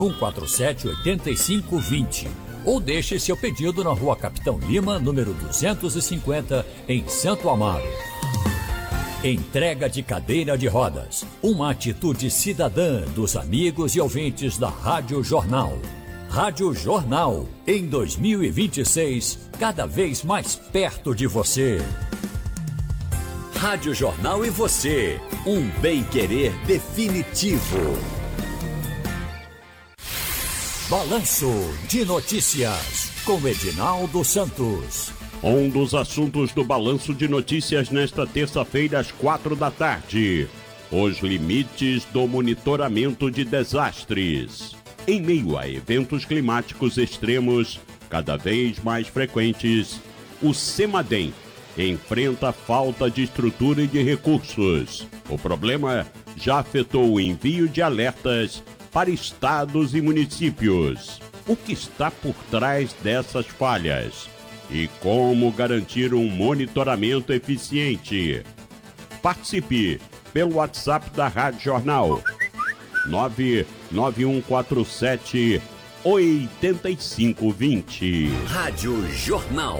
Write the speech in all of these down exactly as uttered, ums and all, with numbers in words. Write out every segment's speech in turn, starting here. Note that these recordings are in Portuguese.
um quatro sete, oito cinco dois zero ou deixe seu pedido na Rua Capitão Lima, número duzentos e cinquenta, em Santo Amaro. Entrega de cadeira de rodas, uma atitude cidadã dos amigos e ouvintes da Rádio Jornal. Rádio Jornal, em dois mil e vinte e seis, cada vez mais perto de você. Rádio Jornal e você, um bem-querer definitivo. Balanço de Notícias, com Edinaldo Santos. Um dos assuntos do Balanço de Notícias nesta terça-feira, às quatro da tarde. Os limites do monitoramento de desastres. Em meio a eventos climáticos extremos, cada vez mais frequentes, o CEMADEM enfrenta a falta de estrutura e de recursos. O problema já afetou o envio de alertas para estados e municípios. O que está por trás dessas falhas? E como garantir um monitoramento eficiente? Participe pelo WhatsApp da Rádio Jornal nove nove um quatro sete, oito cinco dois zero. Rádio Jornal.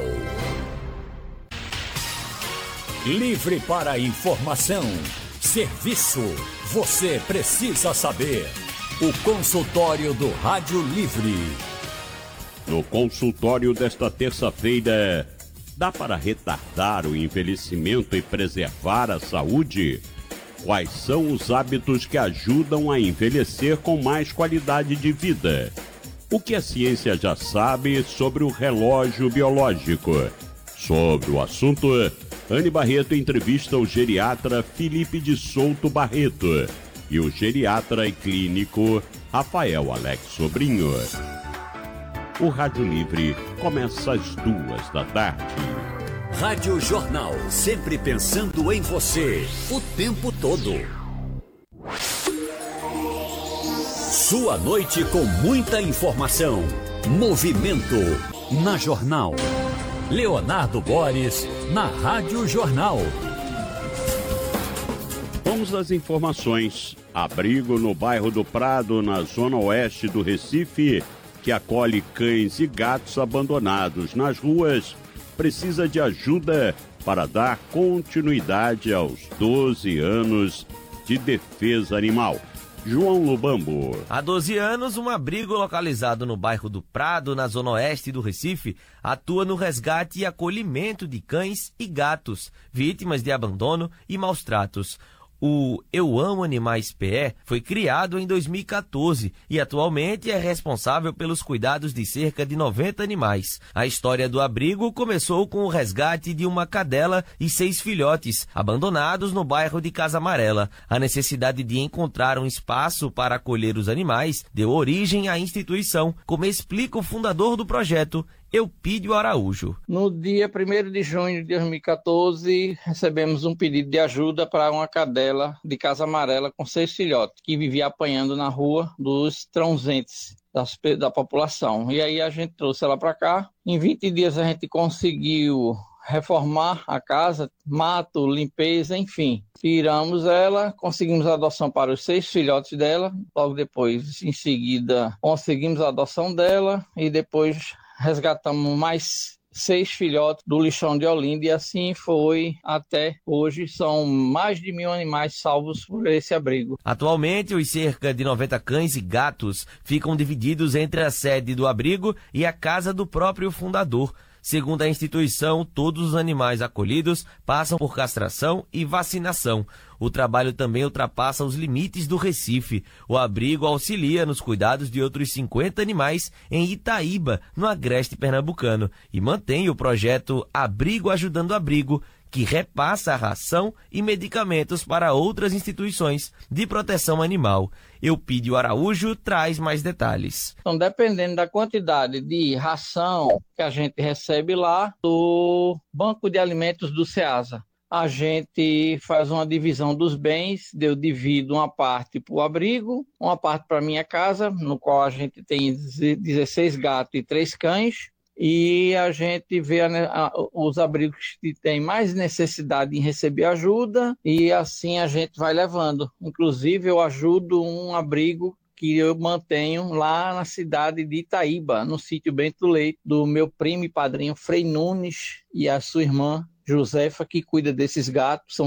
Livre para informação, serviço, você precisa saber. O consultório do Rádio Livre. No consultório desta terça-feira, dá para retardar o envelhecimento e preservar a saúde? Quais são os hábitos que ajudam a envelhecer com mais qualidade de vida? O que a ciência já sabe sobre o relógio biológico? Sobre o assunto, Anne Barreto entrevista o geriatra Felipe de Souto Barreto e o geriatra e clínico Rafael Alex Sobrinho. O Rádio Livre começa às duas da tarde. Rádio Jornal, sempre pensando em você, o tempo todo. Sua noite com muita informação. Movimento na Jornal. Leonardo Boris, na Rádio Jornal. Vamos às informações. Abrigo no bairro do Prado, na zona oeste do Recife, que acolhe cães e gatos abandonados nas ruas, precisa de ajuda para dar continuidade aos doze anos de defesa animal. João Lubambo. Há doze anos, um abrigo localizado no bairro do Prado, na zona oeste do Recife, atua no resgate e acolhimento de cães e gatos, vítimas de abandono e maus tratos. O Eu Amo Animais P E foi criado em dois mil e quatorze e atualmente é responsável pelos cuidados de cerca de noventa animais. A história do abrigo começou com o resgate de uma cadela e seis filhotes, abandonados no bairro de Casa Amarela. A necessidade de encontrar um espaço para acolher os animais deu origem à instituição, como explica o fundador do projeto, Eupídio Araújo. No dia primeiro de junho de dois mil e quatorze, recebemos um pedido de ajuda para uma cadela de Casa Amarela com seis filhotes, que vivia apanhando na rua dos transeuntes das, da população. E aí a gente trouxe ela para cá. Em vinte dias a gente conseguiu reformar a casa, mato, limpeza, enfim. Tiramos ela, conseguimos a adoção para os seis filhotes dela. Logo depois, em seguida, conseguimos a adoção dela e depois resgatamos mais seis filhotes do lixão de Olinda e assim foi até hoje. São mais de mil animais salvos por esse abrigo. Atualmente, os cerca de noventa cães e gatos ficam divididos entre a sede do abrigo e a casa do próprio fundador. Segundo a instituição, todos os animais acolhidos passam por castração e vacinação. O trabalho também ultrapassa os limites do Recife. O abrigo auxilia nos cuidados de outros cinquenta animais em Itaíba, no agreste pernambucano, e mantém o projeto Abrigo Ajudando Abrigo, que repassa a ração e medicamentos para outras instituições de proteção animal. Eupídio Araújo traz mais detalhes. Então, dependendo da quantidade de ração que a gente recebe lá do Banco de Alimentos do SEASA, a gente faz uma divisão dos bens. Eu divido uma parte para o abrigo, uma parte para a minha casa, no qual a gente tem dezesseis gatos e três cães. E a gente vê a, a, os abrigos que têm mais necessidade em receber ajuda e assim a gente vai levando. Inclusive, eu ajudo um abrigo que eu mantenho lá na cidade de Itaíba, no sítio Bento Leite, do meu primo e padrinho Frei Nunes e a sua irmã Josefa, que cuida desses gatos. São